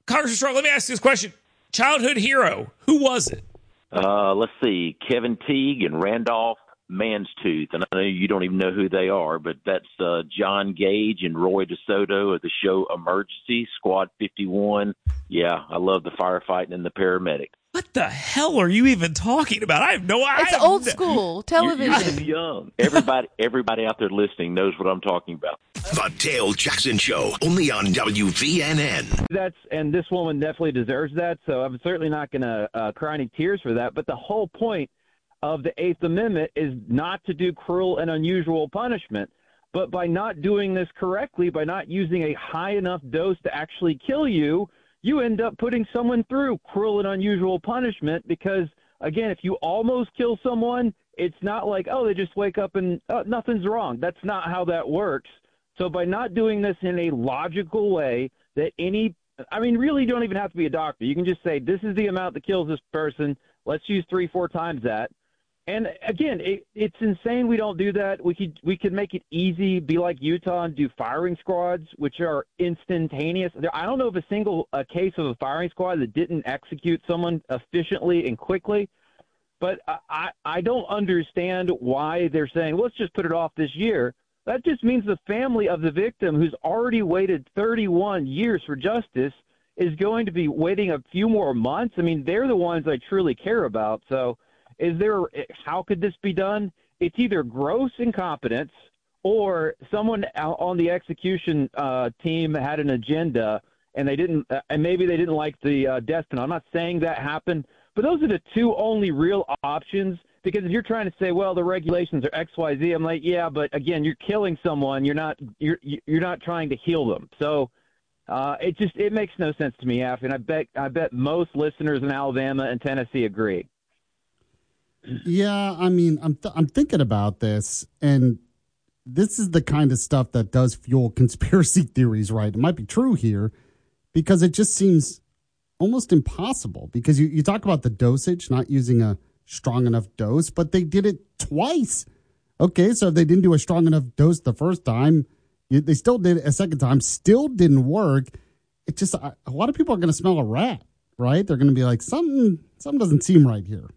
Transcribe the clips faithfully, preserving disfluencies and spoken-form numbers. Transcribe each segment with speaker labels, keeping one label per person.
Speaker 1: Congressman Strong, let me ask you this question. Childhood hero, who was it?
Speaker 2: Uh, let's see, Kevin Teague and Randolph Manstooth. And I know you don't even know who they are, but that's uh, John Gage and Roy DeSoto of the show Emergency, Squad fifty-one. Yeah, I love the firefighting and the paramedic.
Speaker 1: What the hell are you even talking about? I have no idea.
Speaker 3: It's old school television.
Speaker 2: You're, you're young. Everybody, everybody out there listening knows what I'm talking about.
Speaker 4: The Dale Jackson Show, only on W V N N.
Speaker 5: That's and this woman definitely deserves that. So I'm certainly not going to uh, cry any tears for that. But the whole point of the Eighth Amendment is not to do cruel and unusual punishment. But by not doing this correctly, by not using a high enough dose to actually kill you, you end up putting someone through cruel and unusual punishment because, again, if you almost kill someone, it's not like, oh, they just wake up and oh, nothing's wrong. That's not how that works. So by not doing this in a logical way that any – I mean, really, you don't even have to be a doctor. You can just say, this is the amount that kills this person. Let's use three, four times that. And, again, it, it's insane we don't do that. We could we could make it easy, be like Utah and do firing squads, which are instantaneous. There, I don't know of a single uh, case of a firing squad that didn't execute someone efficiently and quickly. But I, I don't understand why they're saying, let's just put it off this year. That just means the family of the victim, who's already waited thirty-one years for justice, is going to be waiting a few more months. I mean, they're the ones I truly care about. So is there – how could this be done? It's either gross incompetence or someone on the execution uh, team had an agenda and they didn't uh, – and maybe they didn't like the uh, death penalty. I'm not saying that happened, but those are the two only real options. Because if you're trying to say, well, the regulations are X, Y, Z, I'm like, yeah, but again, you're killing someone. You're not you're you're not trying to heal them. So uh, it just it makes no sense to me, Af, and I bet I bet most listeners in Alabama and Tennessee agree.
Speaker 6: Yeah, I mean, I'm th- I'm thinking about this, and this is the kind of stuff that does fuel conspiracy theories, right? It might be true here because it just seems almost impossible. Because you, you talk about the dosage, not using a strong enough dose, but they did it twice. Okay, so if they didn't do a strong enough dose the first time, they still did it a second time, still didn't work. It just, a lot of people are going to smell a rat, right? They're going to be like, something, something doesn't seem right here.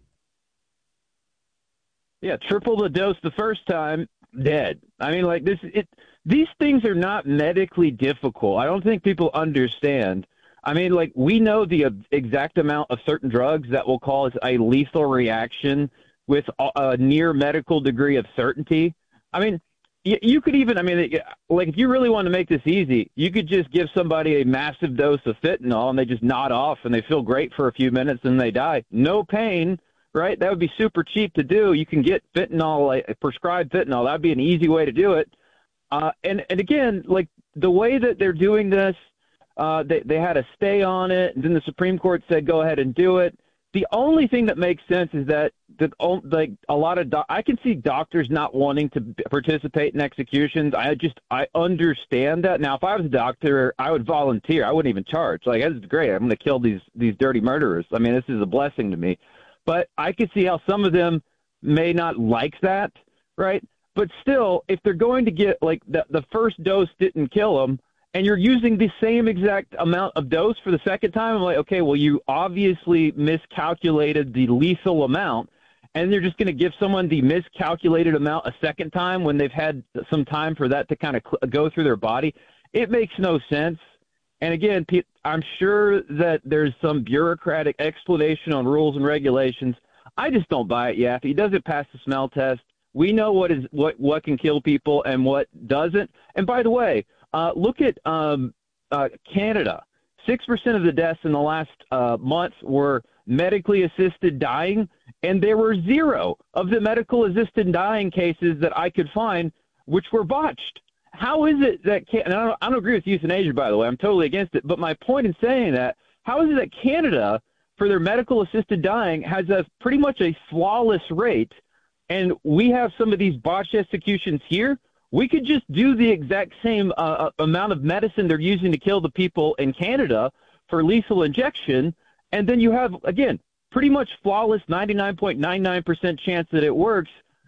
Speaker 5: Yeah, triple the dose the first time, dead. I mean, like this, it. These things are not medically difficult. I don't think people understand. I mean, like, we know the exact amount of certain drugs that will cause a lethal reaction with a, a near medical degree of certainty. I mean, you, you could even, I mean, like, if you really want to make this easy, you could just give somebody a massive dose of fentanyl and they just nod off and they feel great for a few minutes and they die. No pain, right? That would be super cheap to do. You can get fentanyl, like, prescribed fentanyl. That would be an easy way to do it. Uh, and, and again, like, the way that they're doing this, Uh, they, they had a stay on it, and then the Supreme Court said go ahead and do it. The only thing that makes sense is that the, like a lot of do- I can see doctors not wanting to participate in executions. I just I understand that. Now, if I was a doctor, I would volunteer. I wouldn't even charge. Like, this is great. I'm going to kill these these dirty murderers. I mean, this is a blessing to me. But I could see how some of them may not like that, right? But still, if they're going to get like the the first dose didn't kill them, and you're using the same exact amount of dose for the second time, I'm like, okay, well, you obviously miscalculated the lethal amount, and you're just going to give someone the miscalculated amount a second time when they've had some time for that to kind of cl- go through their body. It makes no sense. And again, I'm sure that there's some bureaucratic explanation on rules and regulations. I just don't buy it yet. He doesn't pass the smell test. We know what is what, what can kill people and what doesn't. And by the way, Uh, look at um, uh, Canada. Six percent of the deaths in the last uh, month were medically assisted dying, and there were zero of the medical assisted dying cases that I could find which were botched. How is it that – and I don't, I don't agree with euthanasia, by the way. I'm totally against it. But my point in saying that, how is it that Canada, for their medical assisted dying, has a pretty much a flawless rate, and we have some of these botched executions here? We could just do the exact same uh, amount of medicine they're using to kill the people in Canada for lethal injection, and then you have, again, pretty much flawless ninety-nine point nine nine percent chance that it works.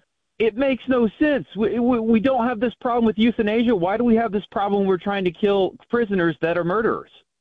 Speaker 5: It makes no sense. We, we, we don't have this problem with euthanasia. Why do we have this problem when we're trying to kill prisoners that are murderers?